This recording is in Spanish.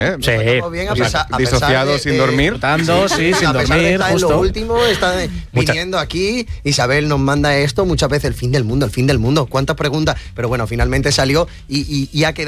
Sí. Bien, a pesar disociado, sin dormir. Votando, sí, sin a pesar de dormir, estar en justo. lo último, está viniendo aquí. Isabel nos manda esto muchas veces, el fin del mundo. ¿Cuántas preguntas? Pero bueno, finalmente salió y ha quedado.